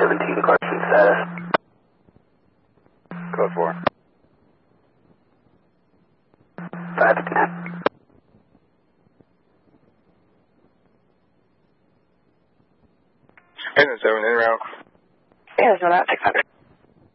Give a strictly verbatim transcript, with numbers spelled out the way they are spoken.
seventeen, question status. Code four. five to ten. Engine seven, in route. Arizona, six hundred.